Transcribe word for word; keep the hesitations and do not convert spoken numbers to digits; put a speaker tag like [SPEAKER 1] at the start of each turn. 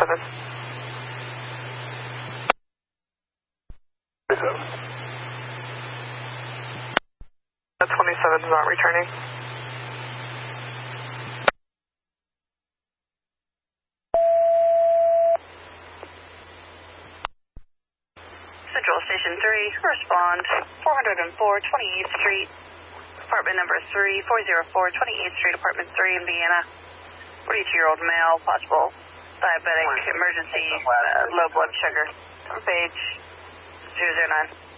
[SPEAKER 1] twenty-seven. The twenty-seven is not returning.
[SPEAKER 2] Central Station three, respond, four oh four twenty-eighth Street, apartment number three four oh four twenty-eighth Street, apartment three in Vienna. forty-two-year-old male, possible diabetic, emergency, uh, low blood sugar. Page zero zero nine.